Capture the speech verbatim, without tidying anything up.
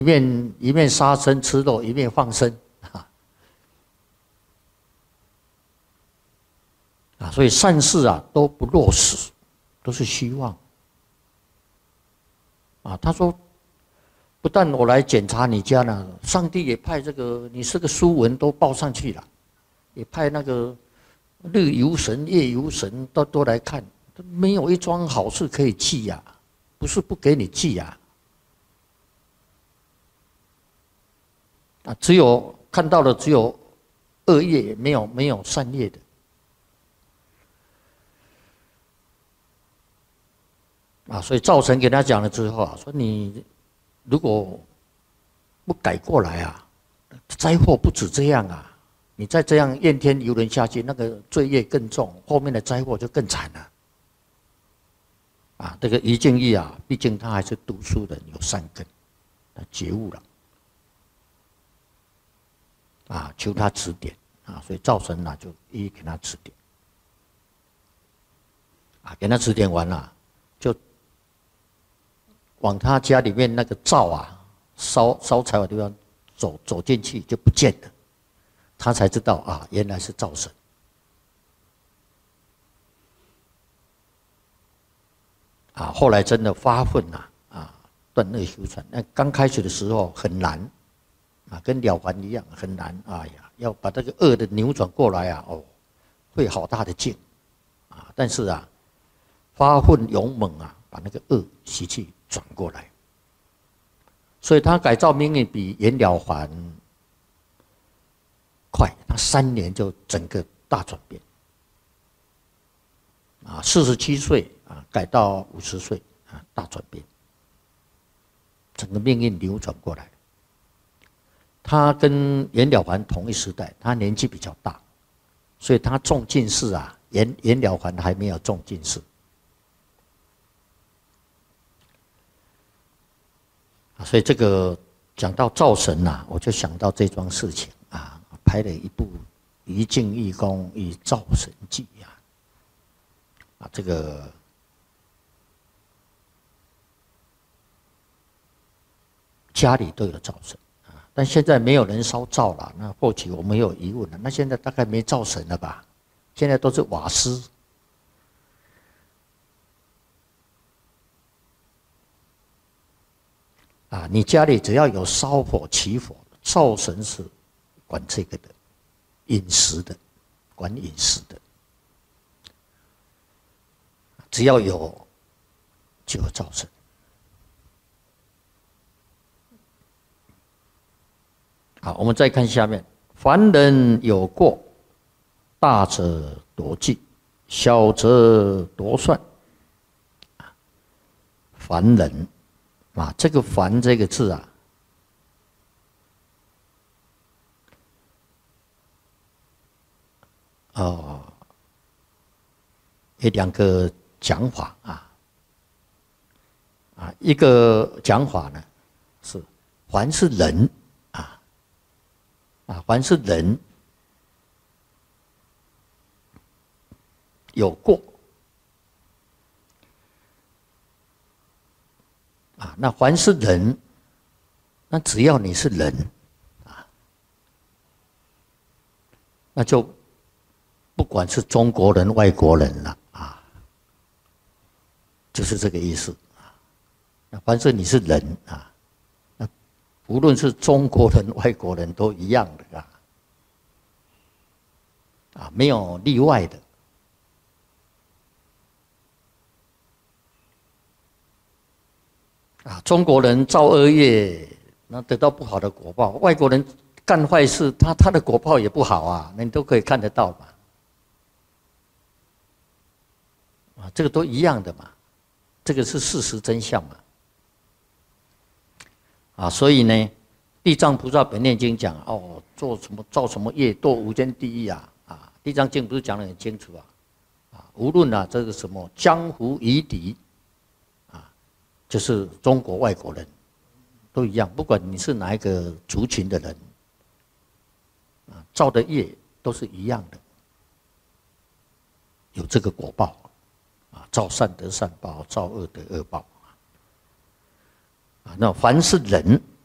一面一面杀生吃肉，一面放生，啊，啊，所以善事啊都不落实，都是虚妄。啊，他说，不但我来检查你家呢，上帝也派这个你是个书文都报上去了，也派那个日游神、夜游神都都来看，没有一桩好事可以记呀，啊，不是不给你记呀。啊，只有看到的只有恶业，没有没有善业的。啊，所以灶神给他讲了之后啊，说你如果不改过来啊，灾祸不止这样啊，你再这样怨天尤人下去，那个罪业更重，后面的灾祸就更惨了。啊，这个于敬义啊，毕竟他还是读书人，有善根，他觉悟了。啊，求他指点啊，所以灶神呢、啊、就一一给他指点。啊，给他指点完了，就往他家里面那个灶啊，烧烧柴火的地方走走进去就不见了，他才知道啊，原来是灶神。啊，后来真的发奋呐，啊，断恶修善。那刚开始的时候很难，啊，跟了凡一样很难。哎呀，要把这个恶的扭转过来啊，哦，费好大的劲，啊，但是啊，发奋勇猛啊，把那个恶习气转过来。所以他改造命运比袁了凡快，他三年就整个大转变。啊，四十七岁啊，改到五十岁啊，大转变，整个命运扭转过来。他跟袁了凡同一时代，他年纪比较大，所以他中进士啊，袁袁了凡还没有中进士。啊，所以这个讲到灶神呐、啊，我就想到这桩事情啊，拍了一部《于敬义公与灶神记》啊。啊，这个家里都有灶神啊，但现在没有人烧灶了。那或许我们有疑问了，那现在大概没灶神了吧？现在都是瓦斯。啊，你家里只要有烧火起火，灶神是管这个的，饮食的，管饮食的。只要有，就有灶神。好，我们再看下面：凡人有过，大者夺计，小则夺算。凡人啊，这个“凡”这个字啊，哦，有两个讲法啊，啊，一个讲法呢是凡是人啊，啊，凡是人有过啊，那凡是人，那只要你是人啊，那就不管是中国人、外国人了。就是这个意思啊。那凡是你是人啊，那无论是中国人、外国人都一样的啊，啊，没有例外的。啊，中国人造恶业，那得到不好的果报；外国人干坏事，他他的果报也不好啊，那你都可以看得到嘛。啊，这个都一样的嘛。这个是事实真相嘛？啊，所以呢，《地藏菩萨本愿经》讲哦，做什么造什么业，堕无间地狱啊！啊，《地藏经》不是讲得很清楚啊？啊，无论啊这个什么江湖夷狄，啊，就是中国外国人，都一样，不管你是哪一个族群的人，啊，造的业都是一样的，有这个果报。啊，造善得善报，造恶得恶报。啊，那凡是人